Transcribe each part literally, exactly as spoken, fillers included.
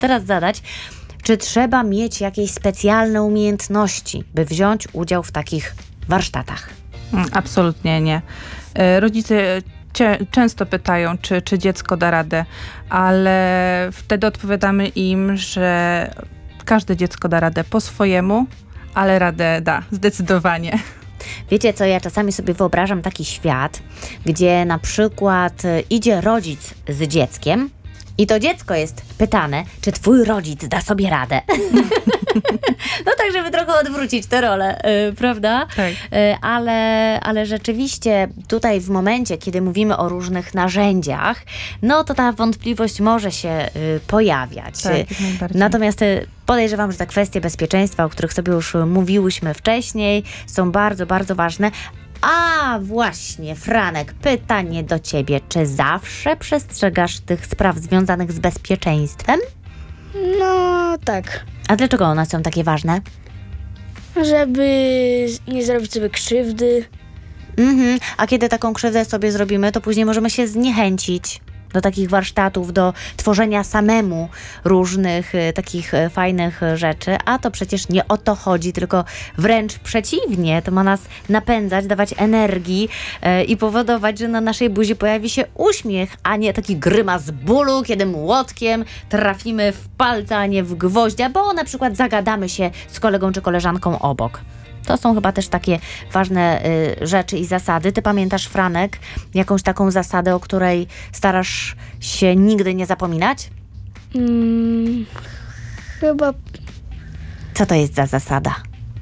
teraz zadać, czy trzeba mieć jakieś specjalne umiejętności, by wziąć udział w takich warsztatach? Absolutnie nie. Rodzice cie, często pytają, czy, czy dziecko da radę, ale wtedy odpowiadamy im, że każde dziecko da radę po swojemu, ale radę da, zdecydowanie. Wiecie co, ja czasami sobie wyobrażam taki świat, gdzie na przykład idzie rodzic z dzieckiem i to dziecko jest pytane, czy twój rodzic da sobie radę. No tak, żeby trochę odwrócić tę rolę, yy, prawda? Tak. Yy, ale, ale rzeczywiście tutaj w momencie, kiedy mówimy o różnych narzędziach, no to ta wątpliwość może się yy, pojawiać. Tak, jak najbardziej. Natomiast yy, podejrzewam, że te kwestie bezpieczeństwa, o których sobie już mówiłyśmy wcześniej, są bardzo, bardzo ważne. A właśnie, Franek, pytanie do ciebie. Czy zawsze przestrzegasz tych spraw związanych z bezpieczeństwem? No tak, A dlaczego one są takie ważne? żeby nie zrobić sobie krzywdy. Mhm. A kiedy taką krzywdę sobie zrobimy, to później możemy się zniechęcić do takich warsztatów, do tworzenia samemu różnych y, takich y, fajnych y, rzeczy, a to przecież nie o to chodzi, tylko wręcz przeciwnie, to ma nas napędzać, dawać energii y, i powodować, że na naszej buzi pojawi się uśmiech, a nie taki grymas bólu, kiedy młotkiem trafimy w palca, a nie w gwoździa, bo na przykład zagadamy się z kolegą czy koleżanką obok. To są chyba też takie ważne y, rzeczy i zasady. Ty pamiętasz, Franek, jakąś taką zasadę, o której starasz się nigdy nie zapominać? Mm, chyba Co to jest za zasada?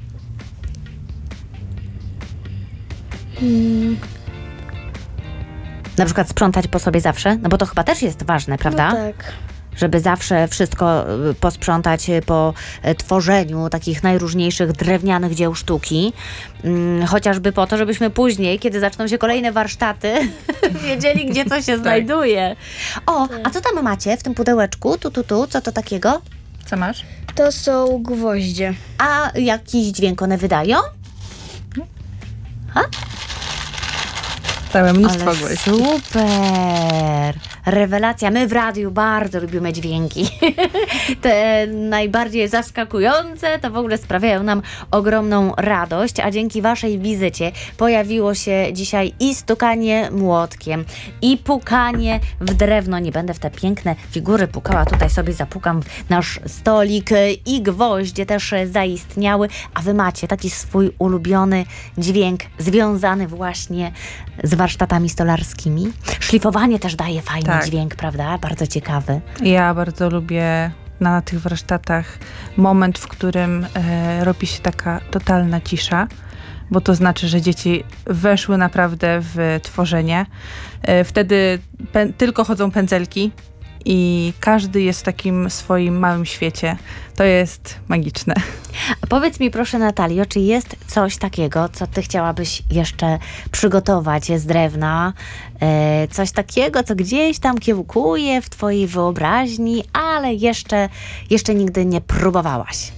mm, Na przykład sprzątać po sobie zawsze? No bo to chyba też jest ważne, prawda? no tak. Żeby zawsze wszystko y, posprzątać y, po y, tworzeniu takich najróżniejszych drewnianych dzieł sztuki. Mm, chociażby po to, żebyśmy później, kiedy zaczną się kolejne warsztaty, wiedzieli, gdzie co się znajduje. O, a co tam macie w tym pudełeczku? Tu, tu, tu, co to takiego? Co masz? To są gwoździe. A jakiś dźwięk one wydają? Całe mnóstwo Ale gwoździ. super! Rewelacja. My w radiu bardzo lubimy dźwięki. Te najbardziej zaskakujące to w ogóle sprawiają nam ogromną radość, a dzięki waszej wizycie pojawiło się dzisiaj i stukanie młotkiem, i pukanie w drewno. Nie będę w te piękne figury pukała, tutaj sobie zapukam w nasz stolik, i gwoździe też zaistniały, a wy macie taki swój ulubiony dźwięk związany właśnie z warsztatami stolarskimi. Szlifowanie też daje fajny Tak. dźwięk, prawda? Bardzo ciekawy. Ja bardzo lubię na tych warsztatach moment, w którym e, robi się taka totalna cisza, bo to znaczy, że dzieci weszły naprawdę w tworzenie. E, wtedy pę- tylko chodzą pędzelki i każdy jest w takim swoim małym świecie. To jest magiczne. A powiedz mi proszę, Natalio, czy jest coś takiego, co ty chciałabyś jeszcze przygotować z drewna? E, coś takiego, co gdzieś tam kiełkuje w twojej wyobraźni, ale jeszcze, jeszcze nigdy nie próbowałaś.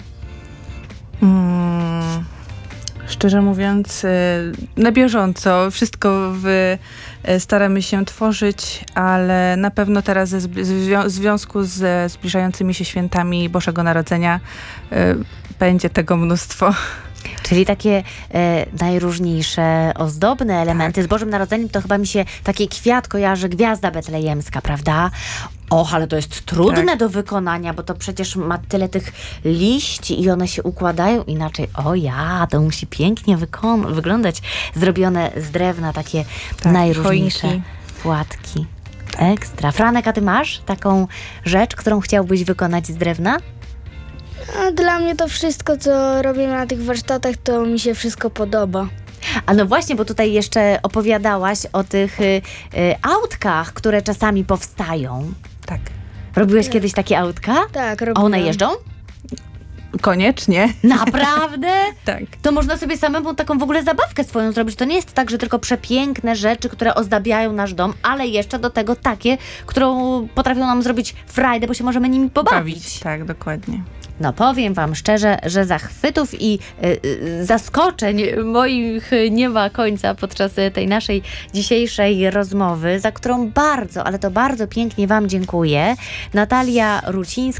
Mm, szczerze mówiąc, y, na bieżąco wszystko w, y, staramy się tworzyć, ale na pewno teraz ze zb- zwią- w związku ze zbliżającymi się świętami Bożego Narodzenia y, będzie tego mnóstwo. Czyli takie e, najróżniejsze ozdobne elementy. Z Bożym Narodzeniem to chyba mi się taki kwiat kojarzy, gwiazda betlejemska, prawda? Och, ale to jest trudne Tak. do wykonania, bo to przecież ma tyle tych liści i one się układają inaczej. O ja, to musi pięknie wykon- wyglądać. Zrobione z drewna, takie Tak, najróżniejsze choinki. płatki. Ekstra. Franek, a ty masz taką rzecz, którą chciałbyś wykonać z drewna? A dla mnie to wszystko, co robimy na tych warsztatach, to mi się wszystko podoba. A no właśnie, bo tutaj jeszcze opowiadałaś o tych y, y, autkach, które czasami powstają. Tak. Robiłeś kiedyś takie autka? Tak, A robiłam. one jeżdżą? Koniecznie. Naprawdę? Tak. To można sobie samemu taką w ogóle zabawkę swoją zrobić. To nie jest tak, że tylko przepiękne rzeczy, które ozdabiają nasz dom, ale jeszcze do tego takie, którą potrafią nam zrobić frajdę, bo się możemy nimi pobawić. Bawić. Tak, dokładnie. No powiem wam szczerze, że zachwytów i y, y, zaskoczeń moich nie ma końca podczas tej naszej dzisiejszej rozmowy, za którą bardzo, ale to bardzo pięknie wam dziękuję. Natalia Rucińska